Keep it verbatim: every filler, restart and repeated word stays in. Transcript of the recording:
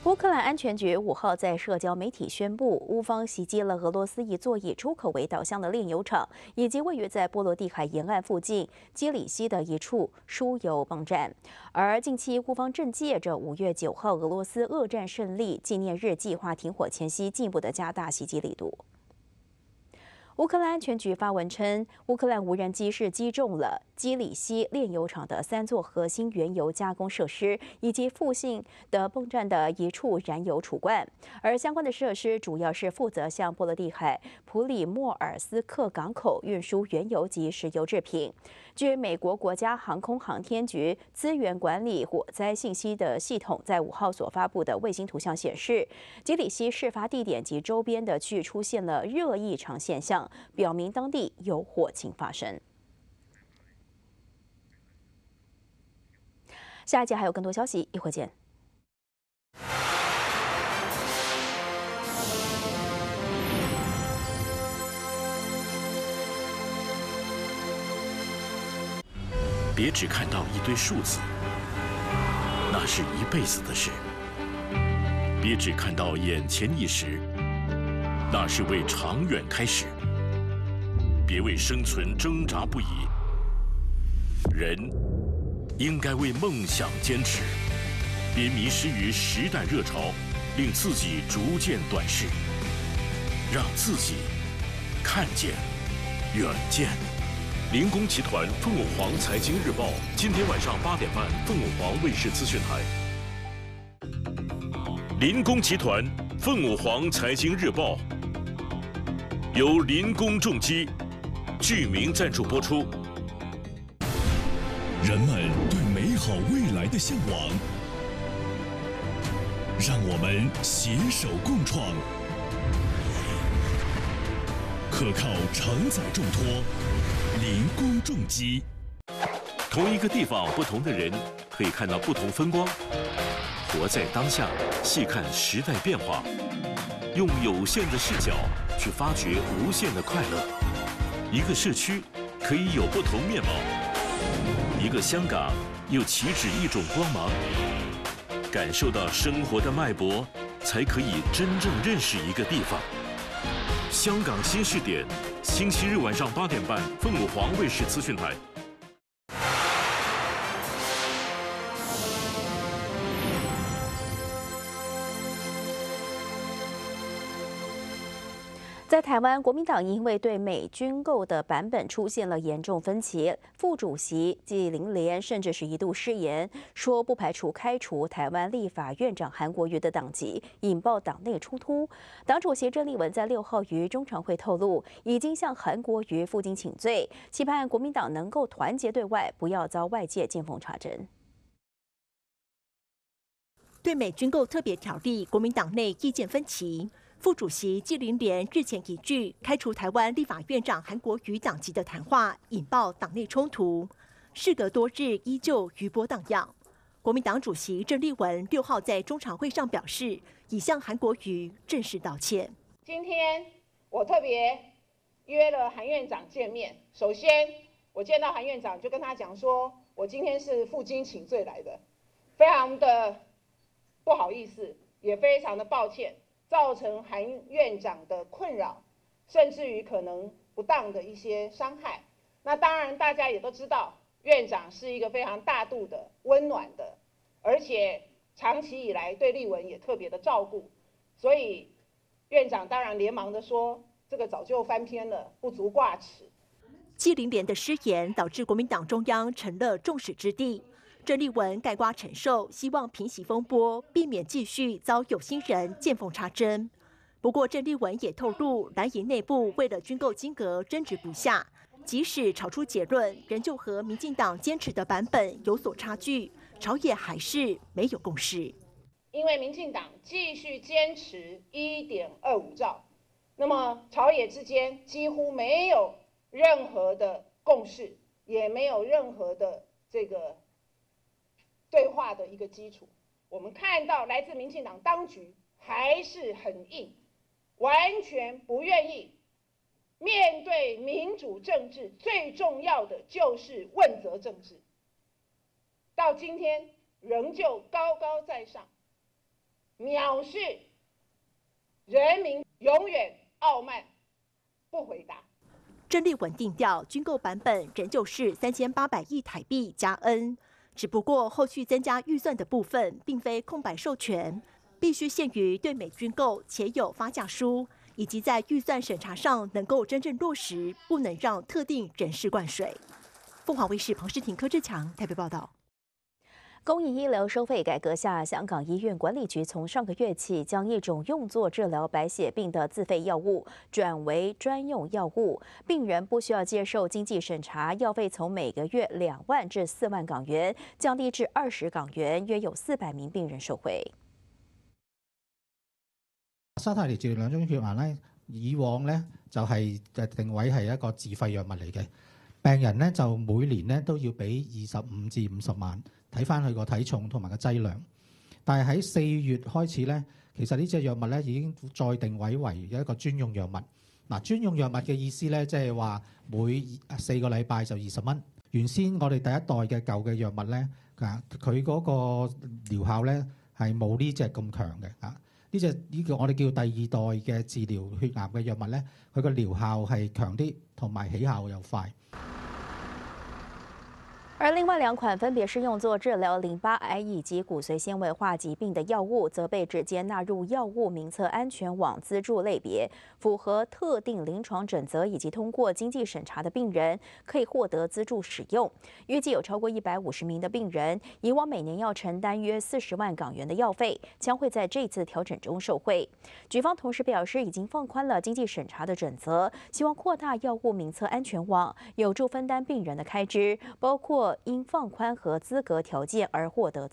乌克兰安全局五号在社交媒体宣布，乌方袭击了俄罗斯一座以出口为导向的炼油厂，以及位于在波罗的海沿岸附近基里西的一处输油泵站。而近期，乌方正借着五月九号俄罗斯恶战胜利纪念日计划停火前夕，进一步的加大袭击力度。乌克兰安全局发文称，乌克兰无人机是击中了基里西炼油厂的三座核心原油加工设施，以及附近的泵站的一处燃油储罐。而相关的设施主要是负责向波罗的海普里莫尔斯克港口运输原油及石油制品。据美国国家航空航天局资源管理火灾信息的系统在五号所发布的卫星图像显示，基里西事发地点及周边的区域出现了热异常现象，表明当地有火情发生。下一节还有更多消息，一会见。 别只看到一堆数字，那是一辈子的事；别只看到眼前一时，那是为长远开始。别为生存挣扎不已，人应该为梦想坚持。别迷失于时代热潮，令自己逐渐短视，让自己看见远见。林工集团凤凰凰财经日报，今天晚上八点半，凤凰凰卫视资讯台。林工集团凤凰凰财经日报由林工重机剧名赞助播出。 人们对美好未来的向往，让我们携手共创，可靠承载重托。林工重机。 同一个地方，不同的人，可以看到不同风光。活在当下，细看时代变化，用有限的视角去发掘无限的快乐。一个社区可以有不同面貌，一个香港又岂止一种光芒。感受到生活的脉搏，才可以真正认识一个地方。香港新视点，星期日晚上八点半，凤凰凰卫视资讯台。 在台湾，国民党因为对美军购的版本出现了严重分歧，副主席纪凌莲甚至是一度失言，说不排除开除台湾立法院长韩国瑜的党籍，引爆党内冲突。党主席郑丽文在六号于中常会透露，已经向韩国瑜负荆请罪，期盼国民党能够团结对外，不要遭外界见缝插针。 对美军购特别条例，国民党内意见分歧。副主席纪凌莲日前一句开除台湾立法院长韩国瑜党籍的谈话，引爆党内冲突。事隔多日，依旧余波荡漾。国民党主席郑丽文六号在中常会上表示，已向韩国瑜正式道歉。 今天我特别约了韩院长见面，首先我见到韩院长就跟他讲说，我今天是负荆请罪来的，非常的不好意思，也非常的抱歉。造成韩院长的困扰，甚至于可能不当的一些伤害。那当然，大家也都知道，院长是一个非常大度的、温暖的，而且长期以来对立文也特别的照顾。所以，院长当然连忙的说，这个早就翻篇了，不足挂齿。 纪凌莲的失言导致国民党中央成了众矢之的。郑丽文概括承受，希望平息风波，避免继续遭有心人见缝插针。不过，郑丽文也透露，蓝营内部为了军购金额争执不下，即使吵出结论，仍旧和民进党坚持的版本有所差距，朝野还是没有共识。 因为民进党继续坚持 一点二五兆，那么朝野之间几乎没有任何的共识，也没有任何的这个对话的一个基础。我们看到来自民进党当局还是很硬，完全不愿意面对民主政治，最重要的就是问责政治。到今天仍旧高高在上， 藐视人民，永远傲慢，不回答。 郑丽文定调，军购版本仍旧是三千八百亿台币加 N， 只不过后续增加预算的部分，并非空白授权，必须限于对美军购且有发价书，以及在预算审查上能够真正落实，不能让特定人士灌水。凤凰卫视彭诗婷、柯志强台北报道。 公益医疗收费改革下，香港医院管理局从上个月起，将一种用作治疗白血病的自费药物转为专用药物，病人不需要接受经济审查，药费从每个月两万至四万港元降低至二十港元，约有四百名病人受惠。 沙泰尼治療兩種血癌咧，以往咧就係誒定位係一個自費藥物嚟嘅，病人咧就每年咧都要俾二十五至五十萬。睇翻佢個體重同埋個劑量，但係喺四月開始咧，其實呢隻藥物咧已經再定位為一個專用藥物。嗱，專用藥物嘅意思咧，即係話每四個禮拜就二十蚊。原先我哋第一代嘅舊嘅藥物咧，啊，佢嗰個療效咧係冇呢隻咁強嘅啊。呢隻呢個我哋叫第二代嘅治療血癌嘅藥物咧，佢個療效係強啲，同埋起效又快。 而另外两款分别是用作治疗淋巴癌以及骨髓纤维化疾病的药物，则被直接纳入药物名册安全网资助类别，符合特定临床准则以及通过经济审查的病人可以获得资助使用。预计有超过一百五十名的病人，以往每年要承担约四十万港元的药费，将会在这次调整中受惠。局方同时表示，已经放宽了经济审查的准则，希望扩大药物名册安全网，有助分担病人的开支，包括因放宽和资格条件而获得